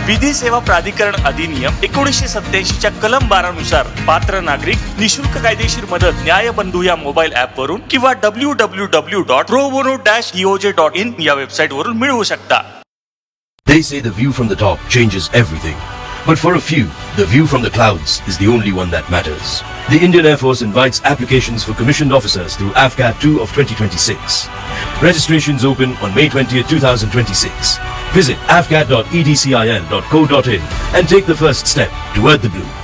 विधी सेवा प्राधिकरण अधिनियम 1987च्या कलम 12 नुसार पात्र नागरिक निशुल्क कायदेशीर मदत न्यायबंधू या मोबाईल ऍप वरून किंवा www.probono-eoj.in या वेबसाईट वरून मिळवू शकता. They say the view from the top changes everything. But for a few, the view from the clouds is the only one that matters. The Indian Air Force invites applications for commissioned officers through AFCAT 2 of 2026. Registrations open on May 20th, 2026. Visit afcat.edcil.co.in and take the first step toward the blue.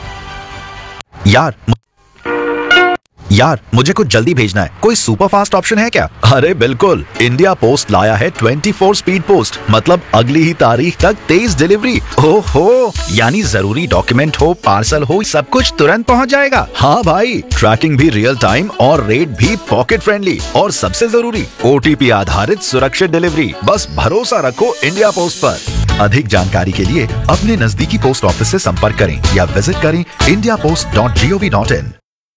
यार मुझे कुछ जल्दी भेजना है, कोई super fast option है क्या? अरे बिल्कुल, इंडिया पोस्ट लाया है 24 स्पीड पोस्ट, मतलब अगली ही तारीख तक तेज डिलीवरी। ओहो, यानी जरूरी डॉक्यूमेंट हो, पार्सल हो, सब कुछ तुरंत पहुंच जाएगा। हाँ भाई, ट्रैकिंग भी रियल टाइम और रेट भी पॉकेट फ्रेंडली, और सबसे जरूरी OTP आधारित सुरक्षित डिलीवरी। बस भरोसा रखो इंडिया पोस्ट पर। अधिक जानकारी के लिए अपने नजदीकी पोस्ट ऑफिस से संपर्क करें या विजिट करें indiapost.gov.in।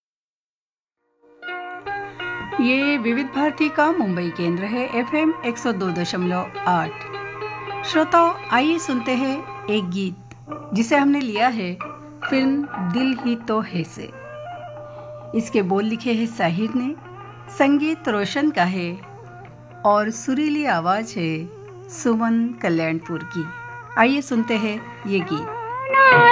ये विविध भारती का मुंबई केंद्र है, FM 102.8। श्रोताओ, आइए सुनते हैं एक गीत जिसे हमने लिया है फिल्म दिल ही तो है से। इसके बोल लिखे हैं साहिर ने, संगीत रोशन का है और सुरीली आवाज है सुमन कल्याणपुर की। आइए सुनते हैं ये गीत।